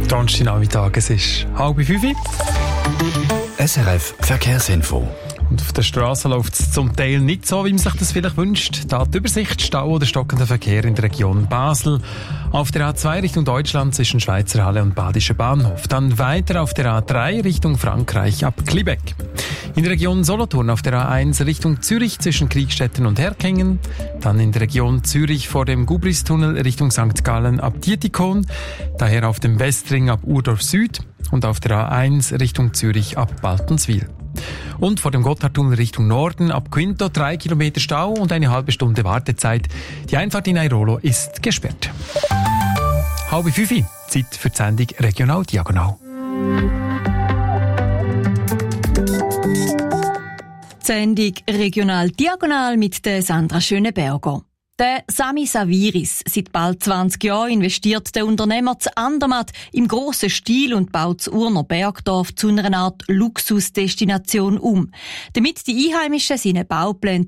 Donnerstagnachmittag, es ist 4:30. SRF Verkehrsinfo. Und auf der Straße läuft es zum Teil nicht so, wie man sich das vielleicht wünscht. Da die Übersicht, Stau oder stockender Verkehr in der Region Basel. Auf der A2 Richtung Deutschland zwischen Schweizer Halle und Badischer Bahnhof. Dann weiter auf der A3 Richtung Frankreich ab Klibeck. In der Region Solothurn auf der A1 Richtung Zürich zwischen Kriegstetten und Herkingen. Dann in der Region Zürich vor dem Gubristunnel Richtung St. Gallen ab Dietikon. Daher auf dem Westring ab Urdorf Süd. Und auf der A1 Richtung Zürich ab Baltenswil. Und vor dem Gotthardtunnel Richtung Norden ab Quinto 3 Kilometer Stau und eine halbe Stunde Wartezeit. Die Einfahrt in Airolo ist gesperrt. 4:30, Zeit für die Sendung Regional Diagonal. Die Sendung Regional Diagonal mit der Sandra Schöneberger. Der Sami Saviris. Seit bald 20 Jahren investiert der Unternehmer zu Andermatt im grossen Stil und baut das Urner Bergdorf zu einer Art Luxusdestination um. Damit die Einheimischen seine Baupläne